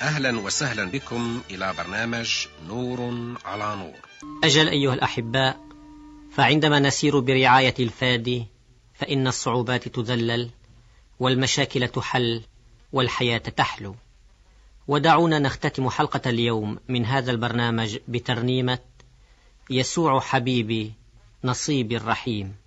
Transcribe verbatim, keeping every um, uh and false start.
أهلا وسهلا بكم إلى برنامج نور على نور. أجل أيها الأحباء، فعندما نسير برعاية الفادي فإن الصعوبات تذلل والمشاكل تحل والحياة تحلو. ودعونا نختتم حلقة اليوم من هذا البرنامج بترنيمة يسوع حبيبي نصيبي الرحيم.